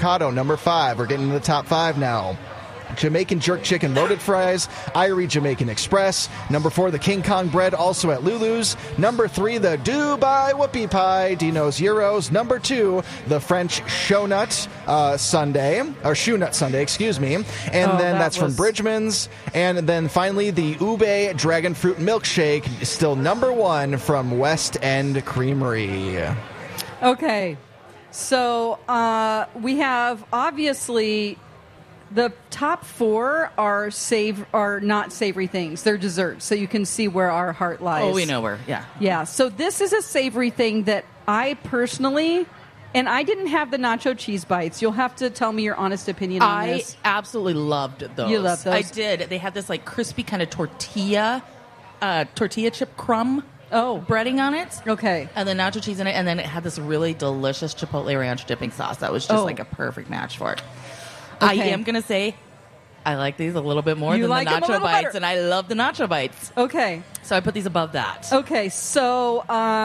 Avocado, number 5. We're getting to the top 5 now. Jamaican jerk chicken loaded fries, Irie Jamaican Express. Number 4, the King Kong bread, also at Lulu's. Number 3, the Dubai Whoopie Pie, Dino's Euros. Number 2, the French Shoe Nut Sundae, excuse me. And then that's from Bridgman's. And then finally, the Ube Dragon Fruit Milkshake, still number 1 from West End Creamery. Okay, so we have obviously... The top 4 are not savory things. They're desserts, so you can see where our heart lies. Oh, we know where, yeah. Yeah, so this is a savory thing that I personally, and I didn't have the nacho cheese bites. You'll have to tell me your honest opinion on this. I absolutely loved those. You loved those? I did. They had this like crispy kind of tortilla chip crumb breading on it. Okay. And then nacho cheese in it, and then it had this really delicious chipotle ranch dipping sauce that was just like a perfect match for it. Okay. I am going to say I like these a little bit more than the nacho bites, and I love the nacho bites. Okay. So I put these above that. Okay, so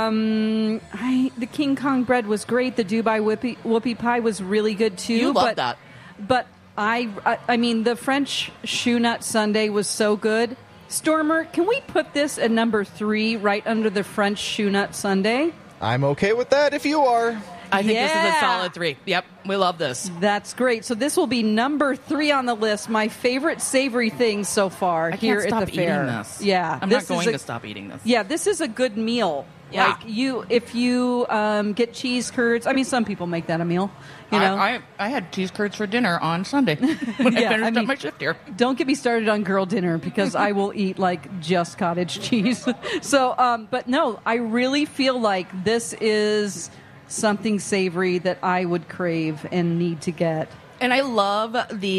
the King Kong bread was great. The Dubai whoopie pie was really good, too. You love that. But I mean, the French Shoe Nut Sundae was so good. Stormer, can we put this at number 3 right under the French Shoe Nut Sundae? I'm okay with that if you are. I think this is a solid 3. Yep, we love this. That's great. So this will be number 3 on the list. My favorite savory thing so far here at the fair. Eating this. Yeah, I'm not going to stop eating this. Yeah, this is a good meal. Yeah. Like if you get cheese curds. I mean, some people make that a meal. You know, I had cheese curds for dinner on Sunday when I finished up my shift here. Don't get me started on girl dinner because I will eat like just cottage cheese. So, but no, I really feel like this is something savory that I would crave and need to get. And I love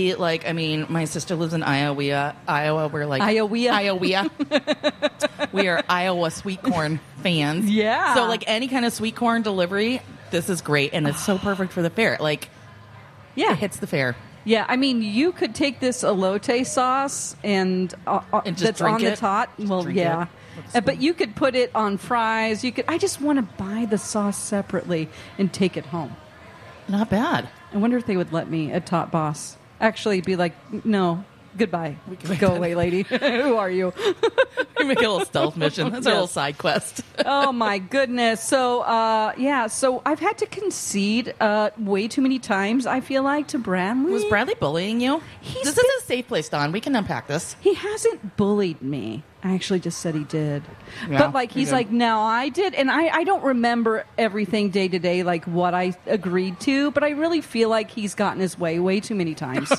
my sister lives in Iowa. We're like Iowa. We are Iowa sweet corn fans. Yeah. So like any kind of sweet corn delivery, this is great, and it's so perfect for the fair. Like, yeah, it hits the fair. Yeah, I mean, you could take this elote sauce and just that's drink on the top. Well, yeah. But you could put it on fries. I just want to buy the sauce separately and take it home. Not bad. I wonder if they would let me at Top Boss actually be like, no, goodbye. Go away, lady. Who are you? We make a little stealth mission. That's our little side quest. Oh, my goodness. So, so I've had to concede way too many times, I feel like, to Bradley. Was Bradley bullying you? This is a safe place, Dawn. We can unpack this. He hasn't bullied me. I actually just said he did. Yeah, but, he's like, no, I did. And I don't remember everything day to day, like what I agreed to, but I really feel like he's gotten his way too many times.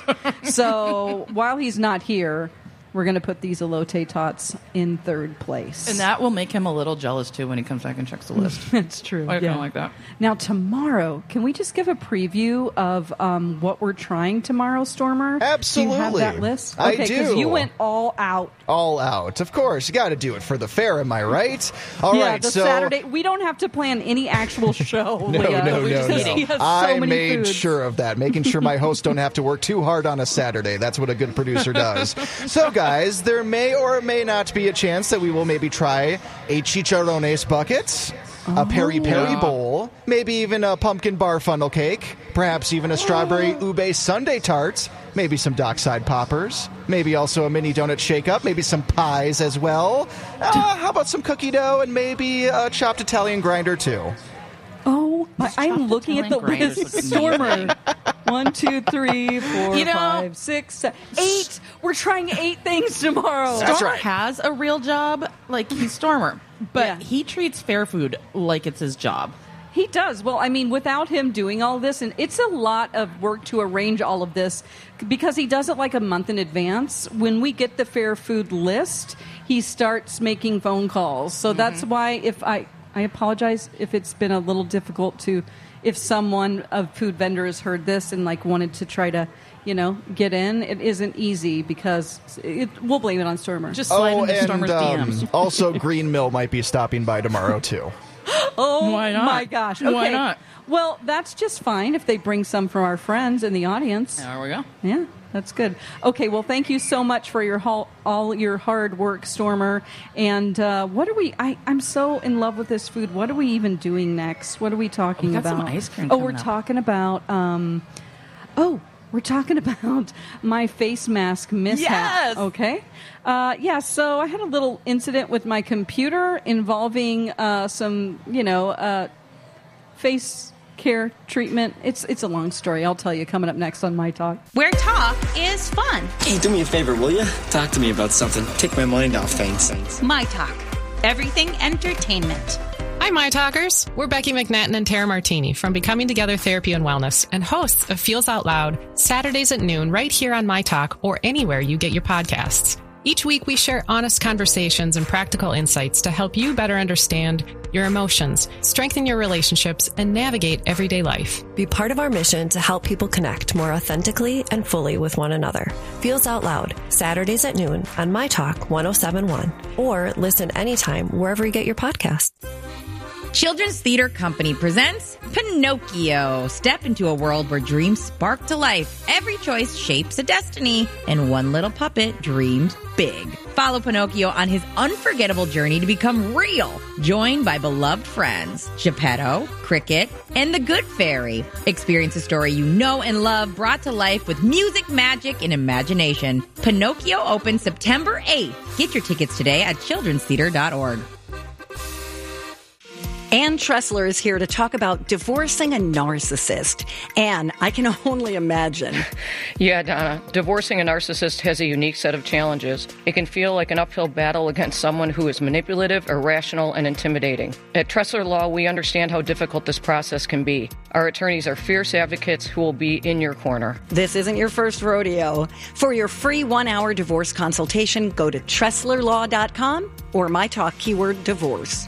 So while he's not here, we're going to put these elote tots in 3rd place. And that will make him a little jealous, too, when he comes back and checks the list. That's true. I kind of like that. Now, tomorrow, can we just give a preview of what we're trying tomorrow, Stormer? Absolutely. Do you have that list? I okay, do. because you went all out. All out. Of course. You got to do it for the fair, am I right? All right. The Saturday. We don't have to plan any actual show. No. He has so I many made foods. sure of that, making sure my hosts don't have to work too hard on a Saturday. That's what a good producer does. So, guys, there may or may not be a chance that we will maybe try a chicharrones bucket, a peri-peri bowl, maybe even a pumpkin bar funnel cake, perhaps even a strawberry ube sundae tart, maybe some dockside poppers, maybe also a mini donut shake-up, maybe some pies as well. How about some cookie dough and maybe a chopped Italian grinder, too? Oh, I'm looking at the list. Stormer. 1, 2, 3, 4, 5, 6, 7, 8. We're trying 8 things tomorrow. That's Stormer right. has a real job. Like, he's Stormer. But he treats fair food like it's his job. He does. Well, I mean, without him doing all this, and it's a lot of work to arrange all of this because he does it like a month in advance. When we get the fair food list, he starts making phone calls. So that's why if I apologize if it's been a little difficult if someone, a food vendor, has heard this and wanted to try to, get in. It isn't easy because we'll blame it on Stormer. Just slide into Stormer's DMs. Also, Green Mill might be stopping by tomorrow, too. Oh, why not? My gosh. Okay. Why not? Well, that's just fine if they bring some from our friends in the audience. There we go. Yeah, that's good. Okay, well, thank you so much for all your hard work, Stormer. And what are we... I'm so in love with this food. What are we even doing next? What are we talking got about? some ice cream we're coming up. talking about... We're talking about my face mask mishap. Yes! Okay. So I had a little incident with my computer involving some, face care treatment. It's a long story. I'll tell you coming up next on My Talk. Where talk is fun. Hey, do me a favor, will you? Talk to me about something. Take my mind off things. My Talk. Everything entertainment. Hi, My Talkers. We're Becky McNatton and Tara Martini from Becoming Together Therapy and Wellness and hosts of Feels Out Loud, Saturdays at noon right here on My Talk or anywhere you get your podcasts. Each week, we share honest conversations and practical insights to help you better understand your emotions, strengthen your relationships, and navigate everyday life. Be part of our mission to help people connect more authentically and fully with one another. Feels Out Loud, Saturdays at noon on My Talk 107.1, or listen anytime wherever you get your podcasts. Children's Theater Company presents Pinocchio. Step into a world where dreams spark to life. Every choice shapes a destiny, and one little puppet dreams big. Follow Pinocchio on his unforgettable journey to become real, joined by beloved friends, Geppetto, Cricket, and the Good Fairy. Experience a story you know and love brought to life with music, magic, and imagination. Pinocchio opens September 8th. Get your tickets today at childrenstheater.org. Ann Tressler is here to talk about divorcing a narcissist. Ann, I can only imagine. Yeah, Donna, divorcing a narcissist has a unique set of challenges. It can feel like an uphill battle against someone who is manipulative, irrational, and intimidating. At Tressler Law, we understand how difficult this process can be. Our attorneys are fierce advocates who will be in your corner. This isn't your first rodeo. For your free 1-hour divorce consultation, go to TresslerLaw.com or MyTalk keyword divorce.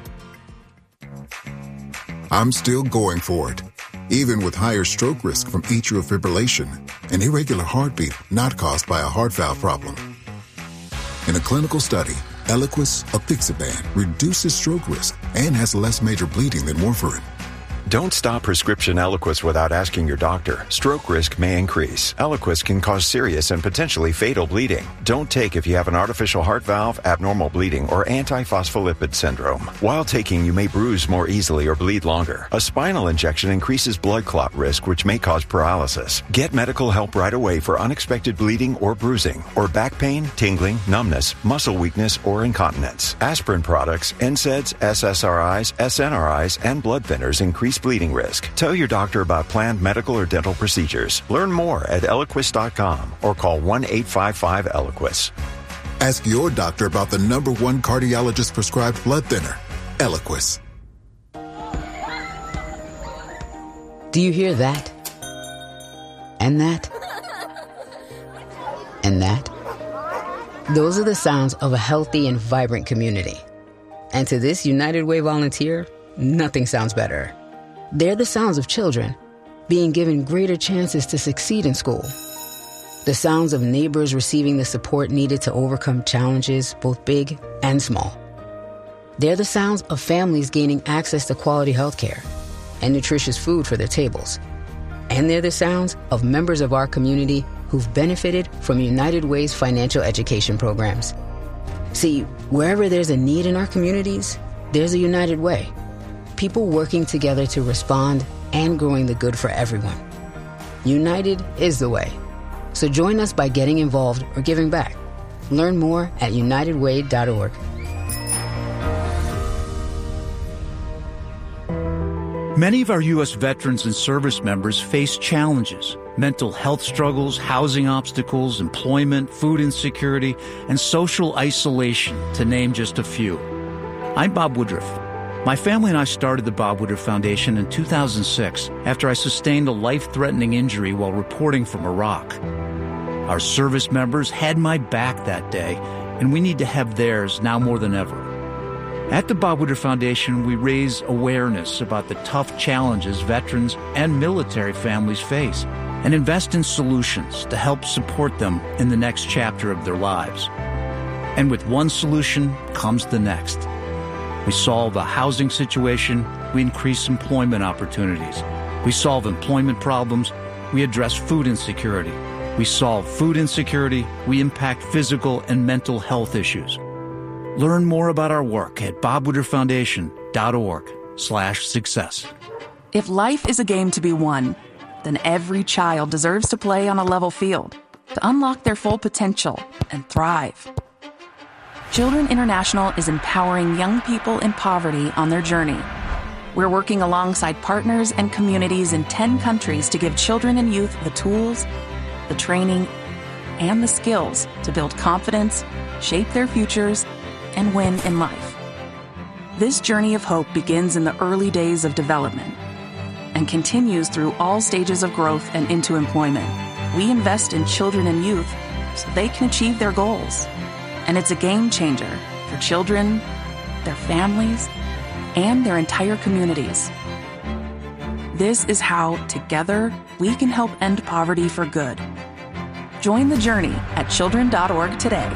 I'm still going for it, even with higher stroke risk from atrial fibrillation, an irregular heartbeat not caused by a heart valve problem. In a clinical study, Eliquis apixaban reduces stroke risk and has less major bleeding than warfarin. Don't stop prescription Eliquis without asking your doctor. Stroke risk may increase. Eliquis can cause serious and potentially fatal bleeding. Don't take if you have an artificial heart valve, abnormal bleeding, or antiphospholipid syndrome. While taking, you may bruise more easily or bleed longer. A spinal injection increases blood clot risk, which may cause paralysis. Get medical help right away for unexpected bleeding or bruising, or back pain, tingling, numbness, muscle weakness, or incontinence. Aspirin products, NSAIDs, SSRIs, SNRIs, and blood thinners increase bleeding risk. Tell your doctor about planned medical or dental procedures. Learn more at Eliquis.com or call 1-855-ELIQUIS. Ask your doctor about the #1 cardiologist prescribed blood thinner, Eliquis. Do you hear that? And that? And that? Those are the sounds of a healthy and vibrant community. And to this United Way volunteer, nothing sounds better. They're the sounds of children being given greater chances to succeed in school. The sounds of neighbors receiving the support needed to overcome challenges, both big and small. They're the sounds of families gaining access to quality health care and nutritious food for their tables. And they're the sounds of members of our community who've benefited from United Way's financial education programs. See, wherever there's a need in our communities, there's a United Way. People working together to respond and growing the good for everyone. United is the way. So join us by getting involved or giving back. Learn more at unitedway.org. Many of our U.S. veterans and service members face challenges: mental health struggles, housing obstacles, employment, food insecurity, and social isolation, to name just a few. I'm Bob Woodruff. My family and I started the Bob Woodruff Foundation in 2006 after I sustained a life-threatening injury while reporting from Iraq. Our service members had my back that day, and we need to have theirs now more than ever. At the Bob Woodruff Foundation, we raise awareness about the tough challenges veterans and military families face and invest in solutions to help support them in the next chapter of their lives. And with one solution comes the next. We solve a housing situation, we increase employment opportunities. We solve employment problems, we address food insecurity. We solve food insecurity, we impact physical and mental health issues. Learn more about our work at bobwoodrufffoundation.org/success. If life is a game to be won, then every child deserves to play on a level field, to unlock their full potential and thrive. Children International is empowering young people in poverty on their journey. We're working alongside partners and communities in 10 countries to give children and youth the tools, the training, and the skills to build confidence, shape their futures, and win in life. This journey of hope begins in the early days of development and continues through all stages of growth and into employment. We invest in children and youth so they can achieve their goals. And it's a game changer for children, their families, and their entire communities. This is how, together, we can help end poverty for good. Join the journey at children.org today.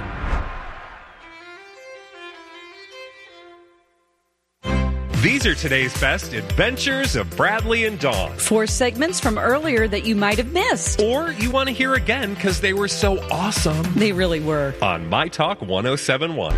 These are today's best adventures of Bradley and Dawn. 4 segments from earlier that you might have missed. Or you want to hear again because they were so awesome. They really were. On My Talk 1071.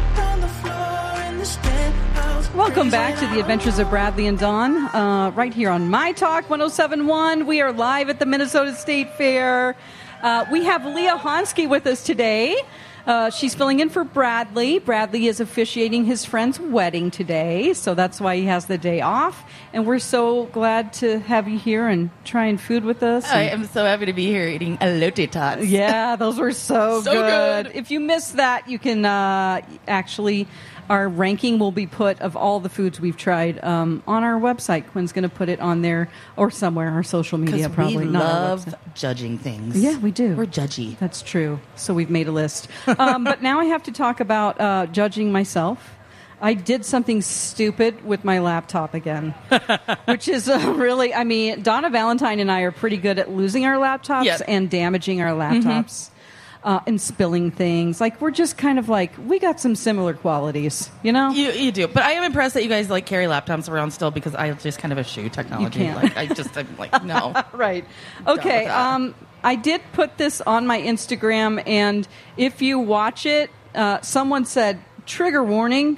Welcome back to the Adventures of Bradley and Dawn, right here on My Talk 1071. We are live at the Minnesota State Fair. We have Leah Honsky with us today. She's filling in for Bradley. Bradley is officiating his friend's wedding today, so that's why he has the day off. And we're so glad to have you here and trying food with us. I am so happy to be here eating elote tots. Yeah, those were so good. If you missed that, you can actually... Our ranking will be put of all the foods we've tried on our website. Quinn's going to put it on there or somewhere, our social media probably. We love judging things. Yeah, we do. We're judgy. That's true. So we've made a list. But now I have to talk about judging myself. I did something stupid with my laptop again, which is really, I mean, Donna Valentine and I are pretty good at losing our laptops and damaging our laptops. Mm-hmm. And spilling things. Like, we're just kind of like, we got some similar qualities, you know? You do. But I am impressed that you guys, like, carry laptops around still because I just kind of eschew technology. You can't. Like, I'm like, no. Right. Okay. I did put this on my Instagram, and if you watch it, someone said, trigger warning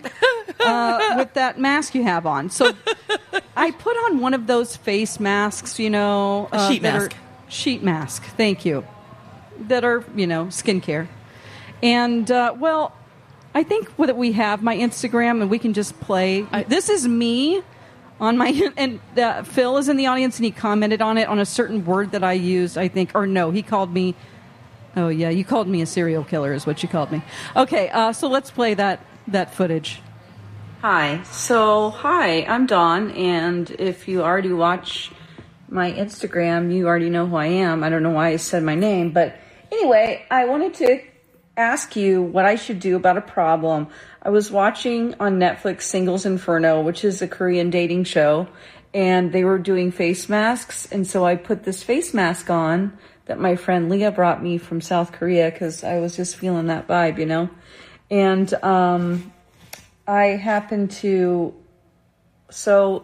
with that mask you have on. So I put on one of those face masks, you know. A sheet mask. Sheet mask. Thank you. That are, you know, skincare. And, well, I think that we have my Instagram and we can just play. This is me on my... And Phil is in the audience and he commented on it on a certain word that I used, I think. Or no, he called me... Oh, yeah, you called me a serial killer is what you called me. Okay, so let's play that footage. Hi. So, hi, I'm Dawn. And if you already watch my Instagram, you already know who I am. I don't know why I said my name, but... Anyway, I wanted to ask you what I should do about a problem. I was watching on Netflix Singles Inferno, which is a Korean dating show, and they were doing face masks, and so I put this face mask on that my friend Leah brought me from South Korea because I was just feeling that vibe, you know? And I happened to... So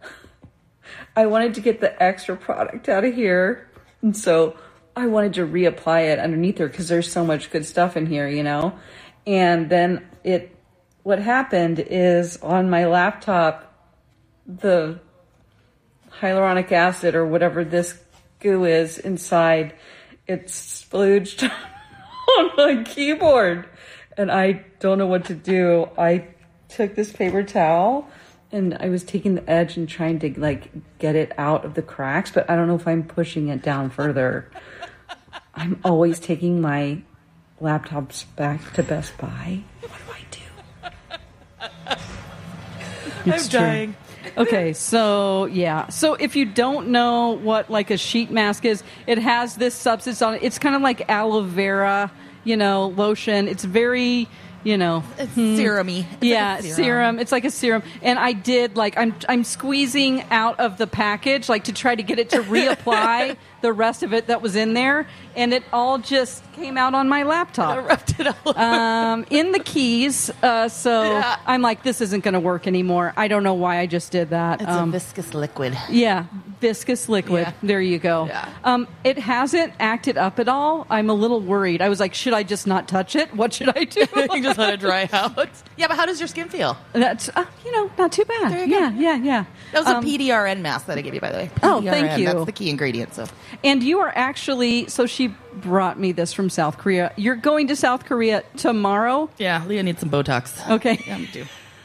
I wanted to get the extra product out of here, and so... I wanted to reapply it underneath her because there's so much good stuff in here, you know? And then what happened is on my laptop, the hyaluronic acid or whatever this goo is inside, it splooged on my keyboard. And I don't know what to do. I took this paper towel and I was taking the edge and trying to like get it out of the cracks, but I don't know if I'm pushing it down further. I'm always taking my laptops back to Best Buy. What do I do? I'm dying. Okay, so yeah. So if you don't know what like a sheet mask is, it has this substance on it. It's kind of like aloe vera, you know, lotion. It's very... You know, it's serum-y. It's serum. It's like a serum. And I did like I'm squeezing out of the package like to try to get it to reapply the rest of it that was in there, and it all just came out on my laptop. I rubbed it all over. In the keys. I'm like, this isn't going to work anymore. I don't know why I just did that. It's a viscous liquid. Yeah, viscous liquid. Yeah. There you go. Yeah. It hasn't acted up at all. I'm a little worried. I was like, should I just not touch it? What should I do? You just let it dry out. Yeah, but how does your skin feel? That's not too bad. There you go. Yeah. That was a PDRN mask that I gave you, by the way. Oh, thank you. That's the key ingredient. So And you are actually, so she brought me this from South Korea. You're going to South Korea tomorrow? Yeah, Leah needs some Botox. Okay. Yeah, I do.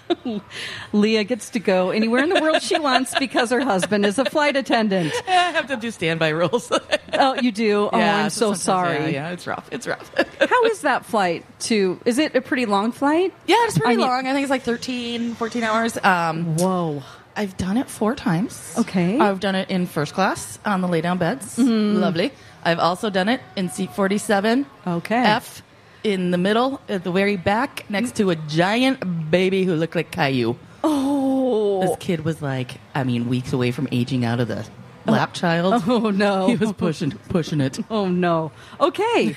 Leah gets to go anywhere in the world she wants because her husband is a flight attendant. I have to do standby rules. Oh, you do? Oh, Yeah, I'm so sorry. Yeah, it's rough. It's rough. How is that flight is it a pretty long flight? Yeah, it's pretty long. I think it's like 13, 14 hours. Whoa. I've done it 4 times. Okay. I've done it in first class on the lay-down beds. Lovely. I've also done it in seat 47. Okay. F in the middle, at the very back, next to a giant baby who looked like Caillou. Oh. This kid was like, weeks away from aging out of the lap child. Oh, no. He was pushing it. Oh, no. Okay.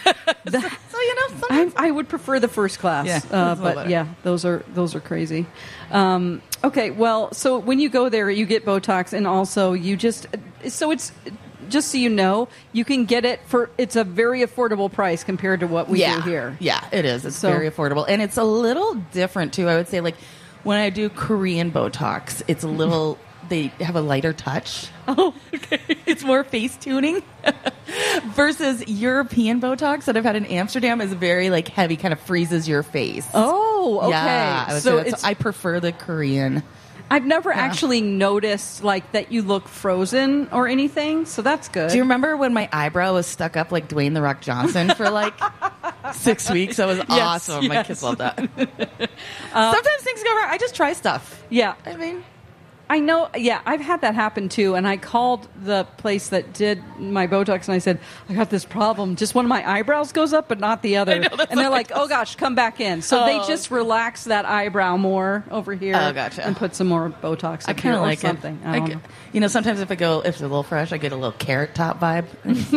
So, I would prefer the first class. Yeah, but yeah, those are crazy. Okay, well, so when you go there, you get Botox, and also it's just so you know, you can get it it's a very affordable price compared to what we do here. Yeah, it is. It's very affordable. And it's a little different, too. I would say, like, when I do Korean Botox, it's a little, they have a lighter touch. Oh, okay. It's more face tuning. Versus European Botox that I've had in Amsterdam is very, like, heavy, kind of freezes your face. Oh, okay. Yeah, so I prefer the Korean. I've never actually noticed like that you look frozen or anything, so that's good. Do you remember when my eyebrow was stuck up like Dwayne "The Rock" Johnson for like 6 weeks? That was awesome. My kids love that. Sometimes things go wrong. I just try stuff. Yeah. I know. Yeah, I've had that happen too. And I called the place that did my Botox and I said, I got this problem. Just one of my eyebrows goes up, but not the other. And they're like, oh gosh, come back in. So they just relax that eyebrow more over here. Oh, gotcha. And put some more Botox. I kind of like something. it. I don't know. Sometimes if it's a little fresh, I get a little Carrot Top vibe.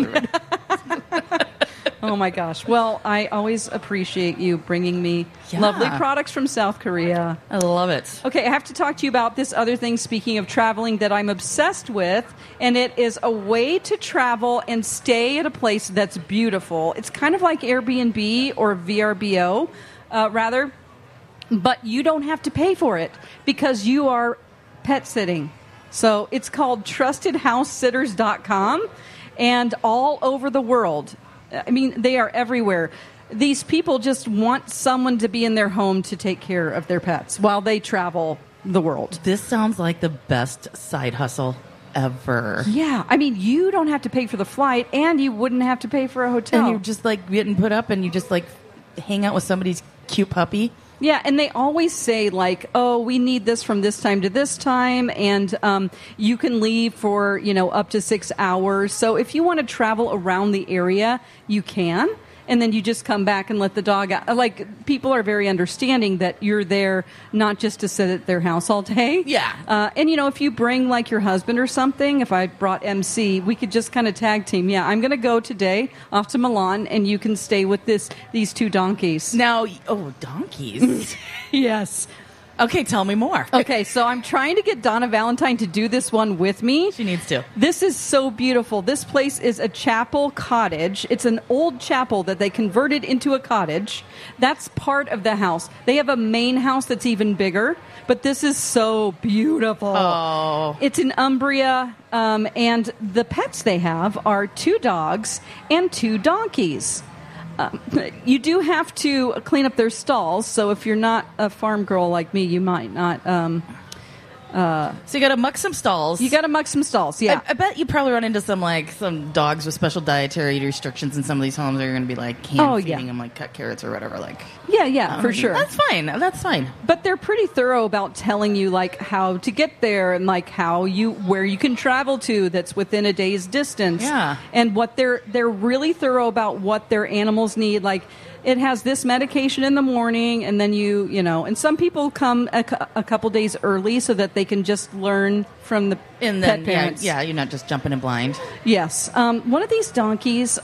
Oh my gosh. Well, I always appreciate you bringing me lovely products from South Korea. I love it. Okay, I have to talk to you about this other thing, speaking of traveling, that I'm obsessed with, and it is a way to travel and stay at a place that's beautiful. It's kind of like Airbnb or VRBO, rather, but you don't have to pay for it because you are pet sitting. So it's called TrustedHouseSitters.com, and all over the world. I mean, they are everywhere. These people just want someone to be in their home to take care of their pets while they travel the world. This sounds like the best side hustle ever. Yeah. I mean, you don't have to pay for the flight, and you wouldn't have to pay for a hotel. And you're just like getting put up, and you just like hang out with somebody's cute puppy. Yeah, and they always say, like, oh, we need this from this time to this time, and you can leave for, up to 6 hours. So if you want to travel around the area, you can, and then you just come back and let the dog out. Like, people are very understanding that you're there not just to sit at their house all day. Yeah. And, if you bring, like, your husband or something, if I brought MC, we could just kind of tag team. Yeah, I'm going to go today off to Milan, and you can stay with these 2 donkeys. Now, donkeys? Yes. Okay, tell me more. Okay, so I'm trying to get Donna Valentine to do this one with me. She needs to. This is so beautiful. This place is a chapel cottage. It's an old chapel that they converted into a cottage. That's part of the house. They have a main house that's even bigger, but this is so beautiful. Oh. It's in Umbria, and the pets they have are 2 dogs and 2 donkeys. You do have to clean up their stalls, so if you're not a farm girl like me, you might not. So you got to muck some stalls. You got to muck some stalls, yeah. I bet you probably run into some dogs with special dietary restrictions in some of these homes. They're going to be like feeding them like cut carrots or whatever. Like, yeah, for sure. That's fine. That's fine. But they're pretty thorough about telling you like how to get there and like where you can travel to that's within a day's distance. Yeah. And what they're really thorough about what their animals need. Like, it has this medication in the morning, and then and some people come a couple days early so that they can just learn from the pet parents. Yeah, you're not just jumping in blind. Yes. One of these donkeys,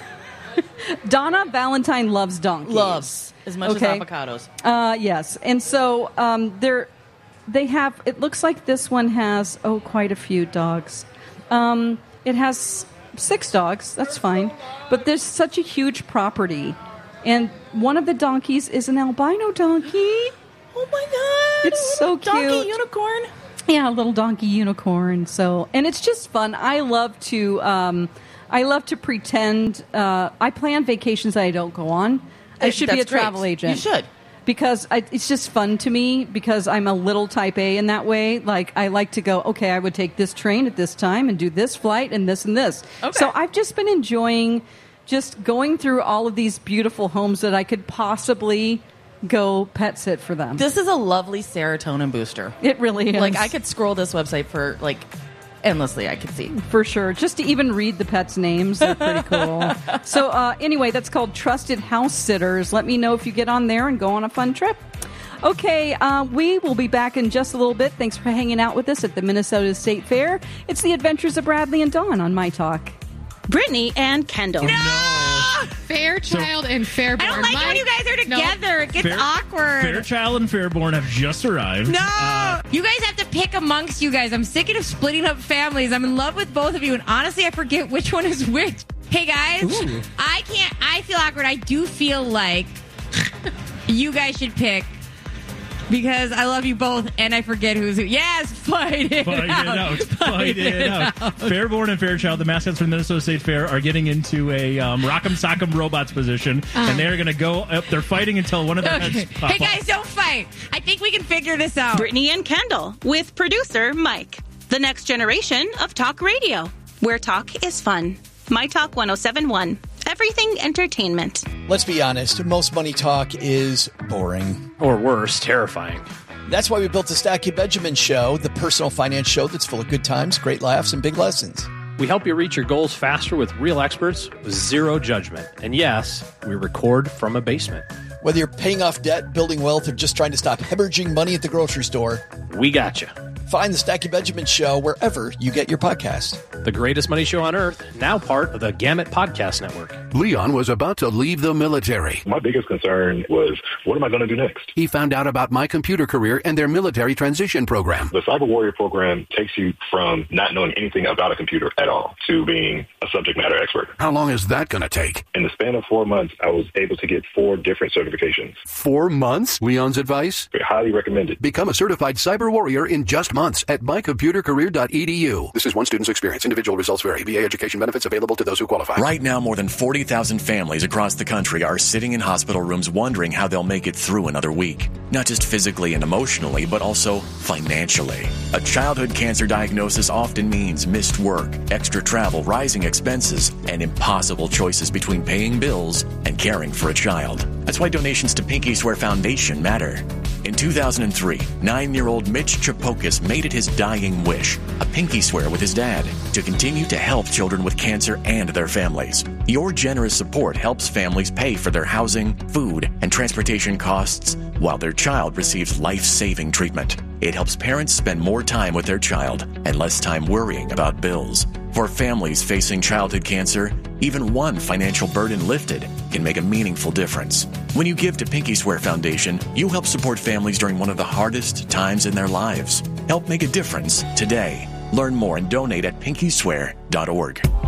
Donna Valentine loves donkeys. Loves. As much as avocados. Yes. And so they have, it looks like this one has, quite a few dogs. It has 6 dogs. That's fine. But there's such a huge property. And one of the donkeys is an albino donkey. Oh my God! It's so cute. Donkey unicorn. Yeah, a little donkey unicorn. So, and it's just fun. I love to I love to pretend. I plan vacations that I don't go on. I should be a travel agent. You should. Because it's just fun to me because I'm a little type A in that way. Like, I like to go, okay, I would take this train at this time and do this flight and this and this. Okay. So I've just been enjoying just going through all of these beautiful homes that I could possibly go pet sit for them. This is a lovely serotonin booster. It really is. Like, I could scroll this website for, like, endlessly, I could see. For sure. Just to even read the pets' names, they're pretty cool. So anyway, that's called Trusted House Sitters. Let me know if you get on there and go on a fun trip. Okay, we will be back in just a little bit. Thanks for hanging out with us at the Minnesota State Fair. It's the Adventures of Bradley and Dawn on My Talk. Brittany and Kendall. No! Fairchild and Fairborn. I don't like when you guys are together. It gets awkward. Fairchild and Fairborn have just arrived. No! You guys have to pick amongst you guys. I'm sick of splitting up families. I'm in love with both of you, and honestly, I forget which one is which. Hey, guys, Ooh. I feel awkward. I do feel like you guys should pick. Because I love you both, and I forget who's who. Yes, fight it out. Fight it out. Fairborn and Fairchild, the mascots from the Minnesota State Fair, are getting into a Rock'em Sock'em Robots position, and they're going to go up. They're fighting until one of their heads pop Hey, guys, don't fight. I think we can figure this out. Brittany and Kendall with producer Mike. The next generation of talk radio, where talk is fun. My Talk 107.1. Everything entertainment. Let's be honest, most money talk is boring. Or worse, terrifying. That's why we built the Stacky Benjamin Show, the personal finance show that's full of good times, great laughs, and big lessons. We help you reach your goals faster with real experts with zero judgment. And yes, we record from a basement. Whether you're paying off debt, building wealth, or just trying to stop hemorrhaging money at the grocery store, we got you. Find the Stacky Benjamin Show wherever you get your podcast. The greatest money show on earth, now part of the Gamut Podcast Network. Leon was about to leave the military. My biggest concern was, what am I going to do next? He found out about My Computer Career and their military transition program. The Cyber Warrior program takes you from not knowing anything about a computer at all to being a subject matter expert. How long is that going to take? In the span of 4 months, I was able to get 4 different certifications. 4 months? Leon's advice? Highly recommended. Become a certified Cyber Warrior in just months at mycomputercareer.edu. This is one student's experience. Individual results vary. VA education benefits available to those who qualify. Right now, more than 40,000 families across the country are sitting in hospital rooms wondering how they'll make it through another week. Not just physically and emotionally, but also financially. A childhood cancer diagnosis often means missed work, extra travel, rising expenses, and impossible choices between paying bills and caring for a child. That's why donations to Pinky Swear Foundation matter. In 2003, 9-year-old Mitch Chapokas made it his dying wish, a pinky swear with his dad, to continue to help children with cancer and their families. Your generous support helps families pay for their housing, food, and transportation costs while their child receives life-saving treatment. It helps parents spend more time with their child and less time worrying about bills. For families facing childhood cancer, even one financial burden lifted can make a meaningful difference. When you give to Pinky Swear Foundation, you help support families during one of the hardest times in their lives. Help make a difference today. Learn more and donate at pinkyswear.org.